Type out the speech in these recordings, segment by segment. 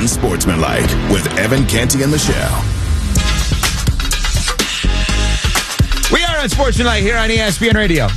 Unsportsmanlike with Evan Canty and Michelle. We are Unsportsmanlike here on ESPN Radio.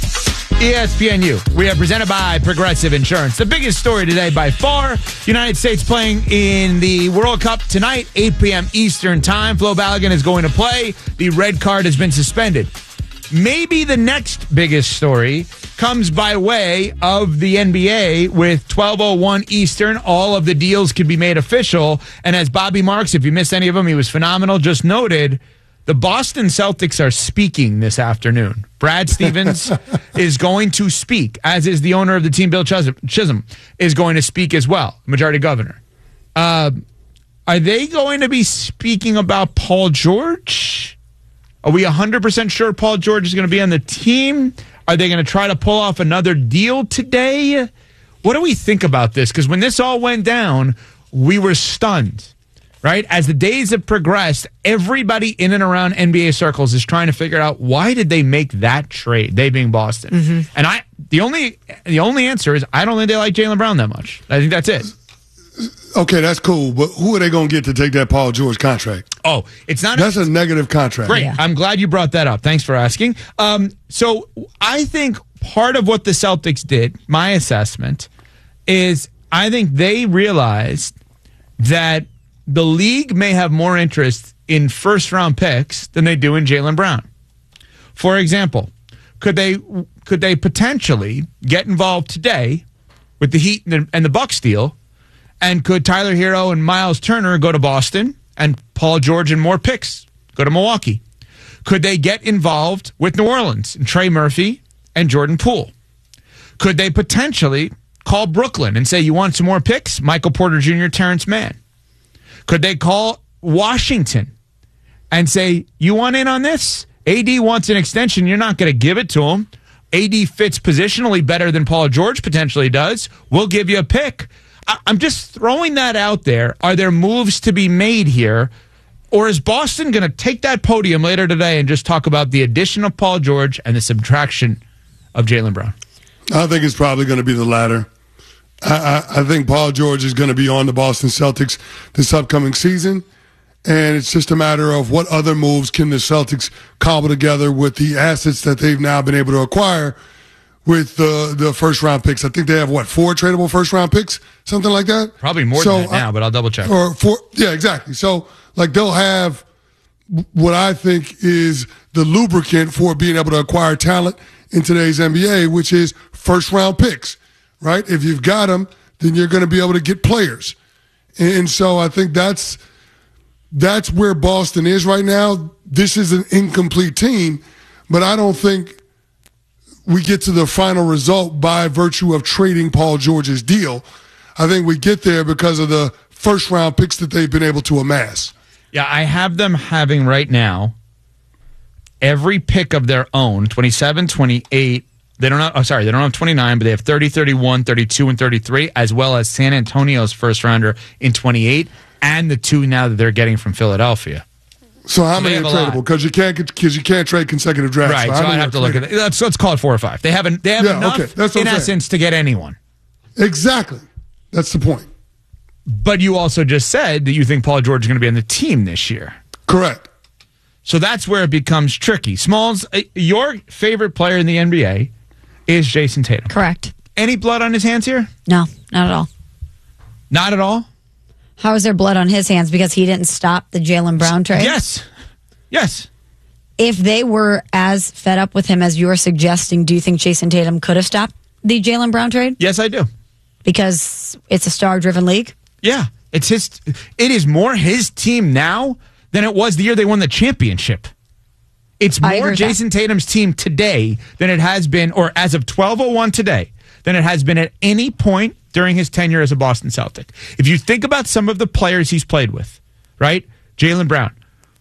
ESPNU. We are presented by Progressive Insurance. The biggest story today by far, United States playing in the World Cup tonight, 8 p.m. Eastern time. Flo Balogun is going to play. The red card has been suspended. Maybe the next biggest story comes by way of the NBA with 12:01 Eastern. All of the deals can be made official. And as Bobby Marks, if you missed any of them, he was phenomenal, just noted, the Boston Celtics are speaking this afternoon. Brad Stevens is going to speak, as is the owner of the team, Bill Chisholm, is going to speak as well, majority governor. Are they going to be speaking about Paul George? Are we 100% sure Paul George is going to be on the team? Are they going to try to pull off another deal today? What do we think about this? Because when this all went down, we were stunned. Right? As the days have progressed, everybody in and around NBA circles is trying to figure out why did they make that trade, they being Boston. Mm-hmm. And the only answer is I don't think they like Jaylen Brown that much. I think that's it. Okay, that's cool. But who are they going to get to take that Paul George contract? Oh, it's not. That's a negative contract. Great. Yeah. I'm glad you brought that up. Thanks for asking. So I think part of what the Celtics did, my assessment, is I think they realized that the league may have more interest in first-round picks than they do in Jaylen Brown. For example, could they potentially get involved today with the Heat and the Bucks deal, and could Tyler Hero and Miles Turner go to Boston and Paul George and more picks go to Milwaukee? Could they get involved with New Orleans and Trey Murphy and Jordan Poole? Could they potentially call Brooklyn and say, you want some more picks? Michael Porter Jr., Terrence Mann. Could they call Washington and say, you want in on this? AD wants an extension. You're not going to give it to him. AD fits positionally better than Paul George potentially does. We'll give you a pick. I'm just throwing that out there. Are there moves to be made here? Or is Boston going to take that podium later today and just talk about the addition of Paul George and the subtraction of Jaylen Brown? I think it's probably going to be the latter. I think Paul George is going to be on the Boston Celtics this upcoming season, and it's just a matter of what other moves can the Celtics cobble together with the assets that they've now been able to acquire with the first-round picks. I think they have, 4 tradable first-round picks, something like that? Probably more than that now, but I'll double-check. Yeah, exactly. So, they'll have what I think is the lubricant for being able to acquire talent in today's NBA, which is first-round picks. Right? If you've got them, then you're going to be able to get players. And so I think that's where Boston is right now. This is an incomplete team, but I don't think we get to the final result by virtue of trading Paul George's deal. I think we get there because of the first-round picks that they've been able to amass. Yeah, I have them having right now every pick of their own, 27, 28, They don't have 29, but they have 30, 31, 32, and 33, as well as San Antonio's first rounder in 28, and the 2 now that they're getting from Philadelphia. So how many are tradable? Because you can't trade consecutive drafts. Right. So I'd have to look at it. Let's call it 4 or 5. They have enough in essence to get anyone. Exactly. That's the point. But you also just said that you think Paul George is going to be on the team this year. Correct. So that's where it becomes tricky. Smalls, your favorite player in the NBA is Jason Tatum. Correct. Any blood on his hands here? No, not at all. Not at all? How is there blood on his hands? Because he didn't stop the Jaylen Brown trade? Yes. If they were as fed up with him as you are suggesting, do you think Jason Tatum could have stopped the Jaylen Brown trade? Yes, I do. Because it's a star-driven league? Yeah. It is more his team now than it was the year they won the championship. It's more Jason Tatum's team today than it has been, or as of 12:01 today, than it has been at any point during his tenure as a Boston Celtic. If you think about some of the players he's played with, right? Jaylen Brown,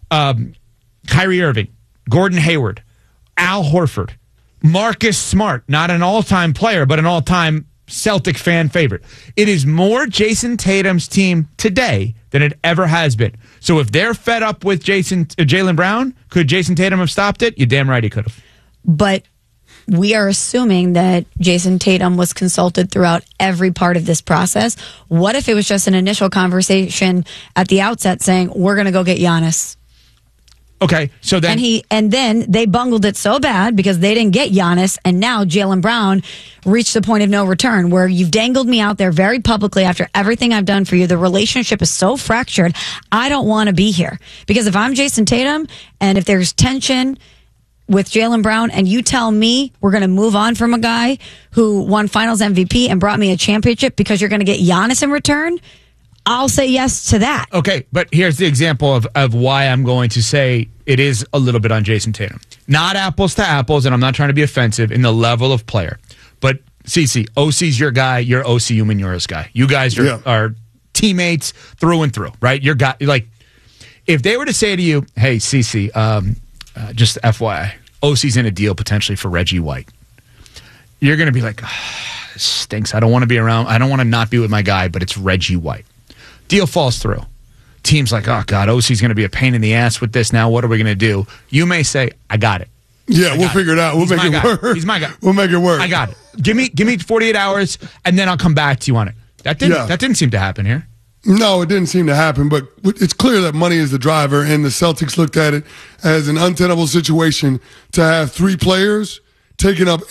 Kyrie Irving, Gordon Hayward, Al Horford, Marcus Smart, not an all-time player, but an all-time Celtic fan favorite. It is more Jason Tatum's team today than it ever has been. So if they're fed up with Jaylen Brown, could Jason Tatum have stopped it? You're damn right he could have. But we are assuming that Jason Tatum was consulted throughout every part of this process. What if it was just an initial conversation at the outset saying, we're going to go get Giannis? Okay, so then... And then they bungled it so bad because they didn't get Giannis, and now Jaylen Brown reached the point of no return where you've dangled me out there very publicly after everything I've done for you. The relationship is so fractured, I don't want to be here. Because if I'm Jason Tatum, and if there's tension with Jaylen Brown, and you tell me we're going to move on from a guy who won Finals MVP and brought me a championship because you're going to get Giannis in return, I'll say yes to that. Okay, but here's the example of why I'm going to say it is a little bit on Jason Tatum. Not apples to apples, and I'm not trying to be offensive in the level of player. But, CeCe, OC's your guy, you're OC Umenyiora's guy. You guys are teammates through and through, right? Your guy, like, if they were to say to you, hey, CeCe, just FYI, OC's in a deal potentially for Reggie White. You're going to be like, this stinks. I don't want to be around. I don't want to not be with my guy, but it's Reggie White. Deal falls through. Team's like, oh, God, OC's going to be a pain in the ass with this now. What are we going to do? You may say, I got it. Yeah, we'll figure it out. We'll make it work. He's my guy. We'll make it work. I got it. Give me 48 hours, and then I'll come back to you on it. That didn't seem to happen here. No, it didn't seem to happen, but it's clear that money is the driver, and the Celtics looked at it as an untenable situation to have three players taking up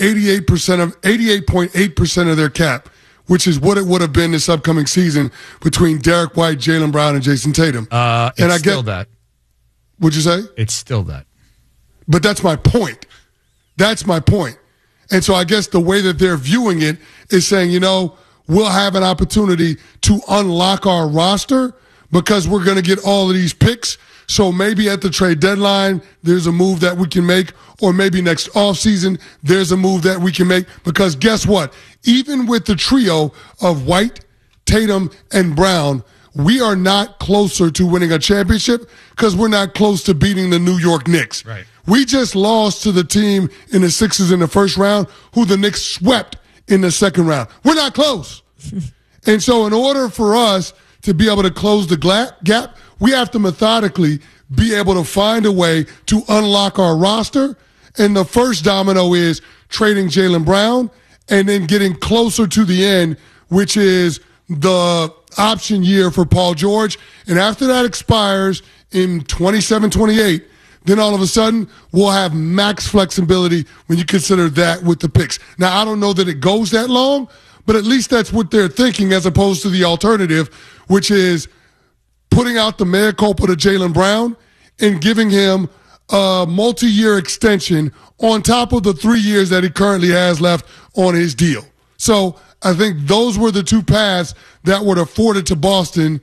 88.8% of their cap, which is what it would have been this upcoming season between Derek White, Jaylen Brown, and Jason Tatum. It's still that. What'd you say? It's still that. But that's my point. That's my point. And so I guess the way that they're viewing it is saying, we'll have an opportunity to unlock our roster because we're going to get all of these picks. So maybe at the trade deadline, there's a move that we can make, or maybe next offseason, there's a move that we can make. Because guess what? Even with the trio of White, Tatum, and Brown, we are not closer to winning a championship because we're not close to beating the New York Knicks. Right. We just lost to the team in the Sixers in the first round, who the Knicks swept in the second round. We're not close. And so in order for us to be able to close the gap, we have to methodically be able to find a way to unlock our roster. And the first domino is trading Jaylen Brown and then getting closer to the end, which is the option year for Paul George. And after that expires in 27-28, then all of a sudden we'll have max flexibility when you consider that with the picks. Now, I don't know that it goes that long, but at least that's what they're thinking, as opposed to the alternative, which is putting out the mea culpa to Jaylen Brown and giving him a multi-year extension on top of the 3 years that he currently has left on his deal. So I think those were the two paths that were afforded to Boston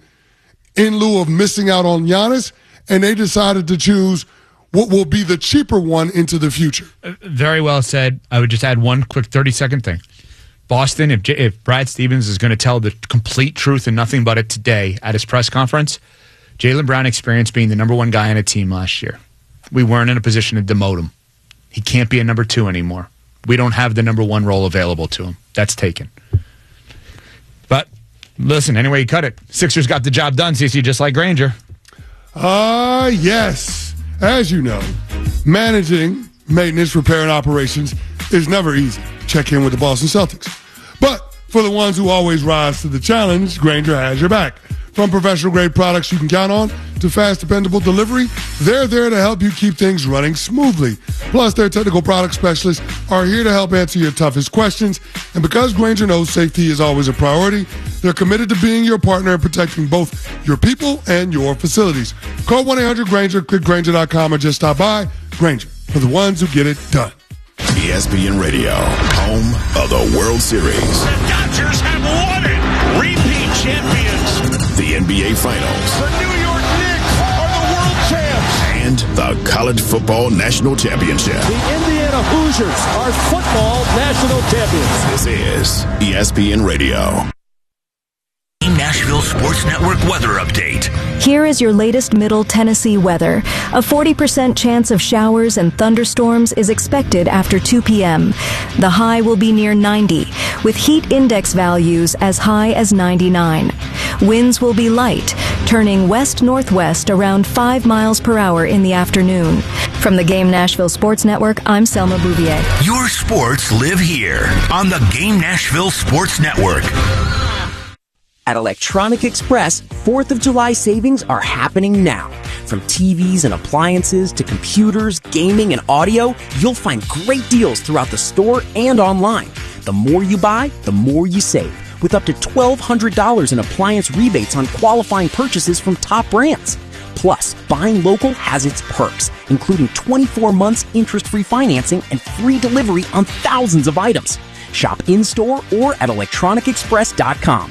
in lieu of missing out on Giannis, and they decided to choose what will be the cheaper one into the future. Very well said. I would just add one quick 30-second thing. Boston, if Brad Stevens is going to tell the complete truth and nothing but it today at his press conference, Jaylen Brown experienced being the number one guy on a team last year. We weren't in a position to demote him. He can't be a number two anymore. We don't have the number one role available to him. That's taken. But listen, anyway you cut it, Sixers got the job done, CeCe, just like Granger. Yes. As you know, managing maintenance, repair, and operations is never easy. Check in with the Boston Celtics. But for the ones who always rise to the challenge, Granger has your back. From professional-grade products you can count on to fast, dependable delivery, they're there to help you keep things running smoothly. Plus, their technical product specialists are here to help answer your toughest questions. And because Granger knows safety is always a priority, they're committed to being your partner in protecting both your people and your facilities. Call 1-800-GRANGER, click Granger.com, or just stop by. Granger, for the ones who get it done. ESPN Radio, home of the World Series. The Dodgers have won it. Repeat champions. The NBA Finals. The New York Knicks are the world champs. And the College Football National Championship. The Indiana Hoosiers are football national champions. This is ESPN Radio. Nashville Sports Network weather update. Here is your latest Middle Tennessee weather. A 40% chance of showers and thunderstorms is expected after 2 p.m. The high will be near 90, with heat index values as high as 99. Winds will be light, turning west-northwest around 5 miles per hour in the afternoon. From the Game Nashville Sports Network, I'm Selma Bouvier. Your sports live here on the Game Nashville Sports Network. At Electronic Express, 4th of July savings are happening now. From TVs and appliances to computers, gaming, and audio, you'll find great deals throughout the store and online. The more you buy, the more you save, with up to $1,200 in appliance rebates on qualifying purchases from top brands. Plus, buying local has its perks, including 24 months interest-free financing and free delivery on thousands of items. Shop in-store or at electronicexpress.com.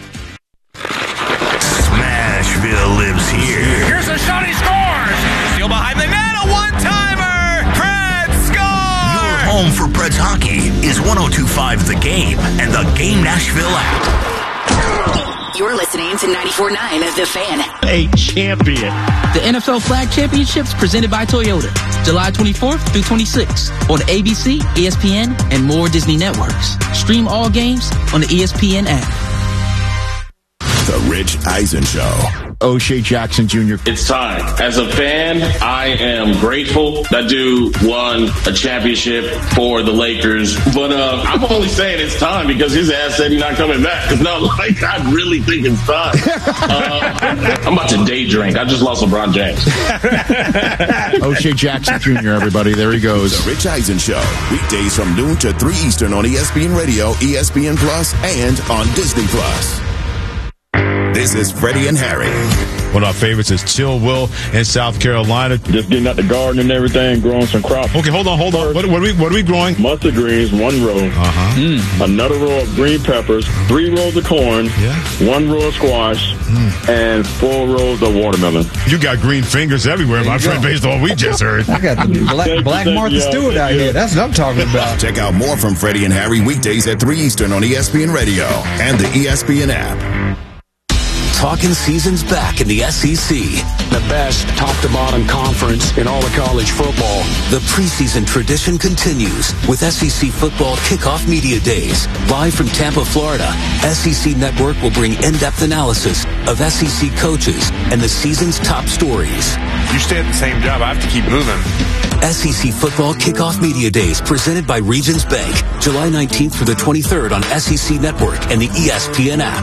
Smashville lives here. Here's a shot, he scores! Still behind the net, a one-timer! Preds score! Your home for Preds hockey is 102.5 The Game and the Game Nashville app. You're listening to 94.9 of The Fan. A champion. The NFL Flag Championships presented by Toyota. July 24th through 26th on ABC, ESPN, and more Disney networks. Stream all games on the ESPN app. The Rich Eisen Show. O'Shea Jackson Jr. It's time. As a fan, I am grateful that dude won a championship for the Lakers. But I'm only saying it's time because his ass said he's not coming back. It's not like I really think it's time. I'm about to day drink. I just lost LeBron James. O'Shea Jackson Jr., everybody. There he goes. The Rich Eisen Show. Weekdays from noon to 3 Eastern on ESPN Radio, ESPN Plus, and on Disney Plus. This is Freddie and Harry. One of our favorites is Chill Will in South Carolina. Just getting out the garden and everything, growing some crops. Okay, hold on. What are we growing? Mustard greens, 1 row. Another row of green peppers, 3 rows of corn, 1 row of squash, and 4 rows of watermelon. You got green fingers everywhere, my friend, based on what we just heard. I got the Black Martha Stewart out here. That's what I'm talking about. Check out more from Freddie and Harry weekdays at 3 Eastern on ESPN Radio and the ESPN app. Talking season's back in the SEC. The best top-to-bottom conference in all of college football. The preseason tradition continues with SEC Football Kickoff Media Days. Live from Tampa, Florida, SEC Network will bring in-depth analysis of SEC coaches and the season's top stories. You stay at the same job, I have to keep moving. SEC Football Kickoff Media Days presented by Regions Bank. July 19th through the 23rd on SEC Network and the ESPN app.